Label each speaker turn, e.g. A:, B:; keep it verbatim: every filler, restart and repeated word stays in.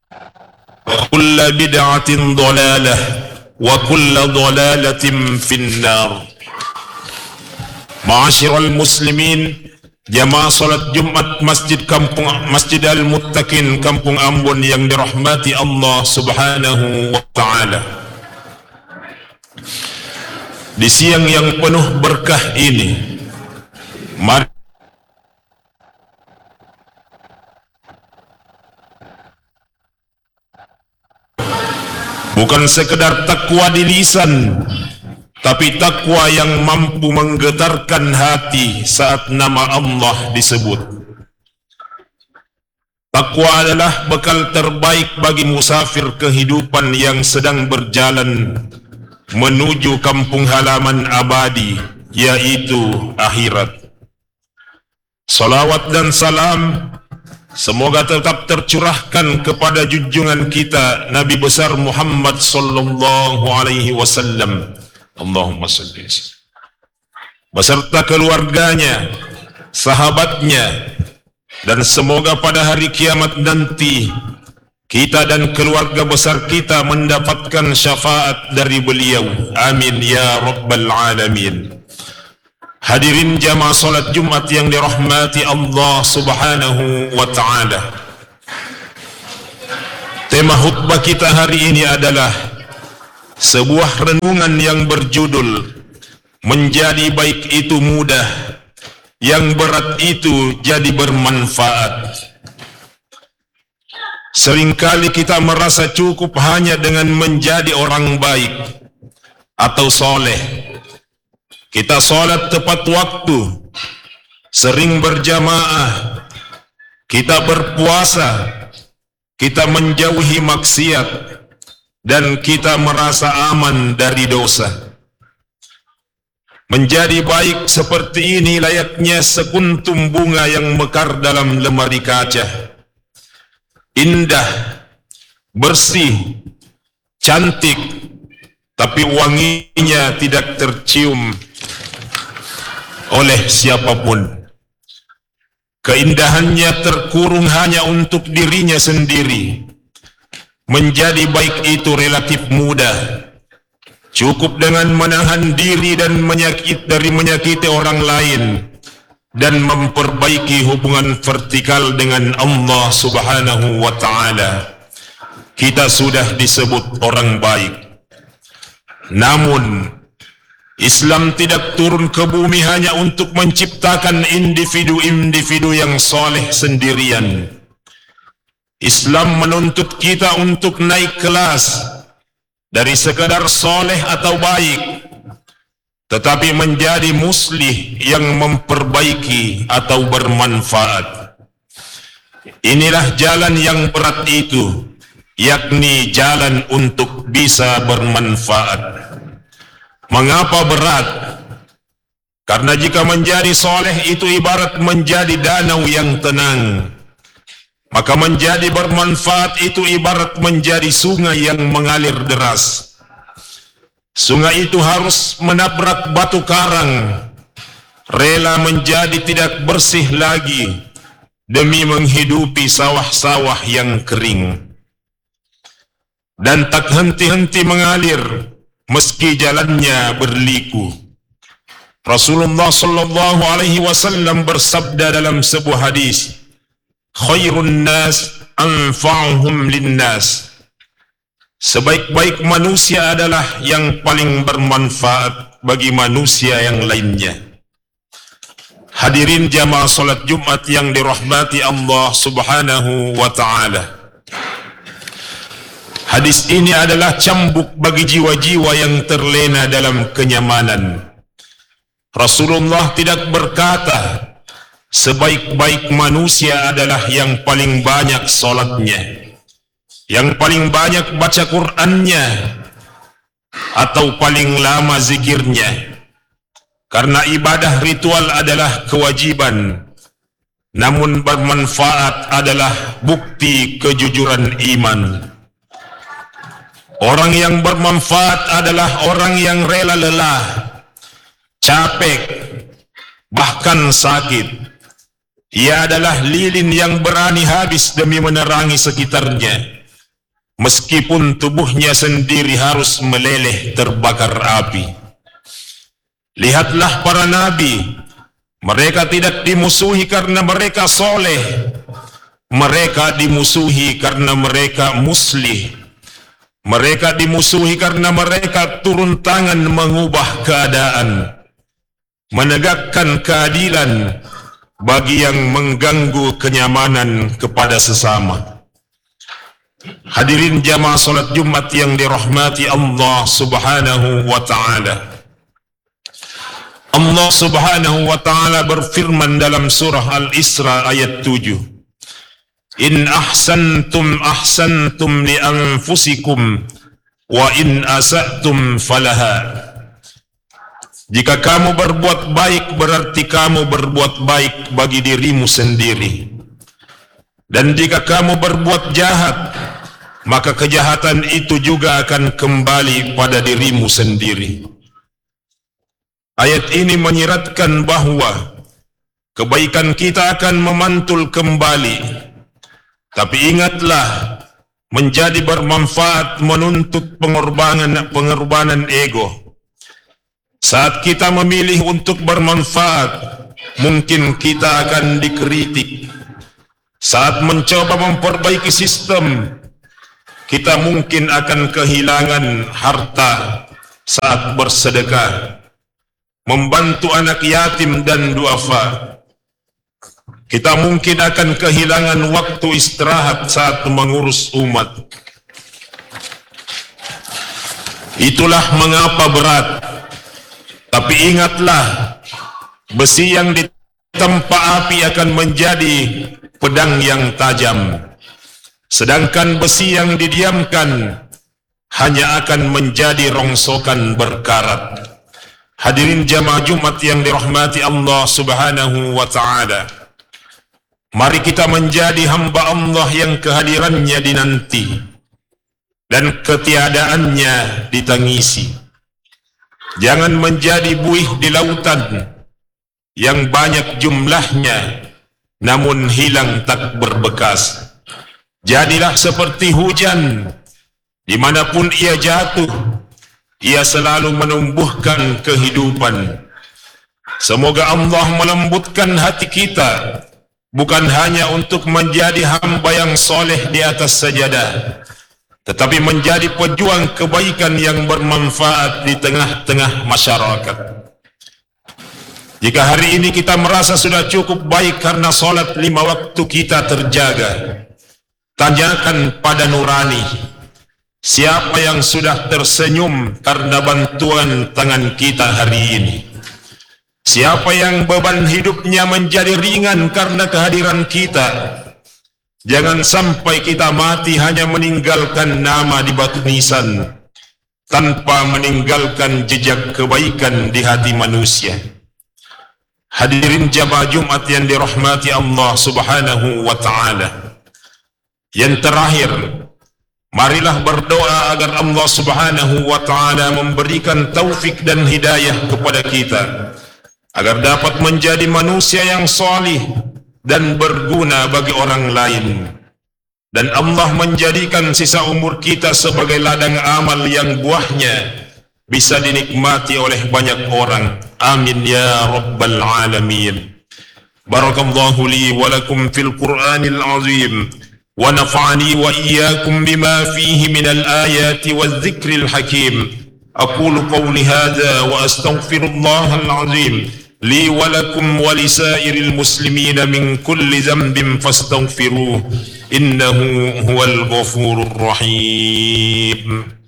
A: وكل بدعة ضلالة وكل ضلالة في النار. Ma'asyiral muslimin, jamaah salat Jumat Masjid Kampung Masjid Al-Muttaqin Kampung Ambon yang dirahmati Allah Subhanahu wa taala. Di siang yang penuh berkah ini, mari bukan sekedar takwa di lisan, tapi takwa yang mampu menggetarkan hati saat nama Allah disebut. Takwa adalah bekal terbaik bagi musafir kehidupan yang sedang berjalan menuju kampung halaman abadi, yaitu akhirat. Salawat dan salam semoga tetap tercurahkan kepada junjungan kita Nabi besar Muhammad sallallahu alaihi wasallam. Allahumma salli beserta keluarganya, sahabatnya, dan semoga pada hari kiamat nanti kita dan keluarga besar kita mendapatkan syafaat dari beliau. Amin ya rabbal alamin. Hadirin jamaah salat Jumat yang dirahmati Allah Subhanahu wa taala. Tema khutbah kita hari ini adalah sebuah renungan yang berjudul menjadi baik itu mudah, yang berat itu jadi bermanfaat. Seringkali kita merasa cukup hanya dengan menjadi orang baik atau soleh. Kita sholat tepat waktu, sering berjamaah, kita berpuasa, kita menjauhi maksiat, dan kita merasa aman dari dosa. Menjadi baik seperti ini layaknya sekuntum bunga yang mekar dalam lemari kaca. Indah, bersih, cantik, tapi wanginya tidak tercium oleh siapapun. Keindahannya terkurung hanya untuk dirinya sendiri. Menjadi baik itu relatif mudah. Cukup dengan menahan diri dan menyakit dari menyakiti orang lain dan memperbaiki hubungan vertikal dengan Allah Subhanahu wa taala. Kita sudah disebut orang baik. Namun Islam tidak turun ke bumi hanya untuk menciptakan individu-individu yang soleh sendirian. Islam menuntut kita untuk naik kelas dari sekadar soleh atau baik, tetapi menjadi muslih yang memperbaiki atau bermanfaat. Inilah jalan yang berat itu, yakni jalan untuk bisa bermanfaat. Mengapa berat? Karena jika menjadi soleh itu ibarat menjadi danau yang tenang, maka menjadi bermanfaat itu ibarat menjadi sungai yang mengalir deras. Sungai itu harus menabrak batu karang, rela menjadi tidak bersih lagi demi menghidupi sawah-sawah yang kering, dan tak henti-henti mengalir meski jalannya berliku. Rasulullah sallallahu alaihi wasallam bersabda dalam sebuah hadis, khairun nas anfa'uhum linnas. Sebaik-baik manusia adalah yang paling bermanfaat bagi manusia yang lainnya. Hadirin jamaah salat Jumat yang dirahmati Allah Subhanahu wa taala. Hadis ini adalah cambuk bagi jiwa-jiwa yang terlena dalam kenyamanan. Rasulullah tidak berkata sebaik-baik manusia adalah yang paling banyak solatnya, yang paling banyak baca Qur'annya, atau paling lama zikirnya. Karena ibadah ritual adalah kewajiban, namun bermanfaat adalah bukti kejujuran iman. Orang yang bermanfaat adalah orang yang rela lelah, capek, bahkan sakit. Ia adalah lilin yang berani habis demi menerangi sekitarnya. meskipun tubuhnya sendiri harus meleleh terbakar api. Lihatlah para nabi, mereka tidak dimusuhi karena mereka soleh, mereka dimusuhi karena mereka muslih. Mereka dimusuhi karena mereka turun tangan mengubah keadaan, menegakkan keadilan bagi yang mengganggu kenyamanan kepada sesama. Hadirin jamaah salat Jumat yang dirahmati Allah Subhanahu wa ta'ala. Allah Subhanahu wa ta'ala berfirman dalam surah Al-Isra ayat tujuh. In ahsantum ahsantum li anfusikum wa in asa'tum falaha. Jika kamu berbuat baik berarti kamu berbuat baik bagi dirimu sendiri. Dan jika kamu berbuat jahat, maka kejahatan itu juga akan kembali pada dirimu sendiri. Ayat ini menyiratkan bahwa kebaikan kita akan memantul kembali. Tapi ingatlah, menjadi bermanfaat menuntut pengorbanan pengorbanan ego. Saat kita memilih untuk bermanfaat, mungkin kita akan dikritik. Saat mencoba memperbaiki sistem, kita mungkin akan kehilangan harta saat bersedekah, membantu anak yatim dan duafa. Kita mungkin akan kehilangan waktu istirahat saat mengurus umat. Itulah mengapa berat. Tapi ingatlah, besi yang ditempa api akan menjadi pedang yang tajam. Sedangkan besi yang didiamkan hanya akan menjadi rongsokan berkarat. Hadirin jamaah Jumat yang dirahmati Allah Subhanahu wa ta'ala. Mari kita menjadi hamba Allah yang kehadirannya dinanti dan ketiadaannya ditangisi. Jangan menjadi buih di lautan yang banyak jumlahnya namun hilang tak berbekas. Jadilah seperti hujan, dimanapun ia jatuh, ia selalu menumbuhkan kehidupan. Semoga Allah melembutkan hati kita, bukan hanya untuk menjadi hamba yang soleh di atas sajadah, tetapi menjadi pejuang kebaikan yang bermanfaat di tengah-tengah masyarakat. Jika hari ini kita merasa sudah cukup baik karena solat lima waktu kita terjaga, tanyakan pada nurani, siapa yang sudah tersenyum karena bantuan tangan kita hari ini? Siapa yang beban hidupnya menjadi ringan karena kehadiran kita? Jangan sampai kita mati hanya meninggalkan nama di batu nisan, tanpa meninggalkan jejak kebaikan di hati manusia. Hadirin jamaah Jumat yang dirahmati Allah Subhanahu wa ta'ala. Yang terakhir, marilah berdoa agar Allah Subhanahu wa ta'ala memberikan taufik dan hidayah kepada kita, agar dapat menjadi manusia yang salih dan berguna bagi orang lain, dan Allah menjadikan sisa umur kita sebagai ladang amal yang buahnya bisa dinikmati oleh banyak orang. Amin ya rabbal alamin. Barakallahu li wa lakum fil Qur'anil azim, wa nafa'ani wa iyyakum bima fihi minal ayati wal dzikril hakim. أقول قولي هذا وأستغفر الله العظيم لي ولكم ولسائر المسلمين من كل ذنب فاستغفروه إنه هو الغفور الرحيم.